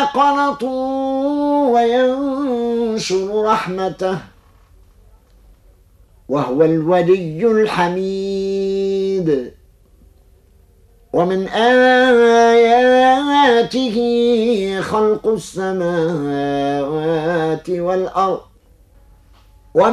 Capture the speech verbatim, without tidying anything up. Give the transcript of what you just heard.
قنطوا وينشر رحمته وهو الولي الحميد. ومن آياته خلق السماوات والأرض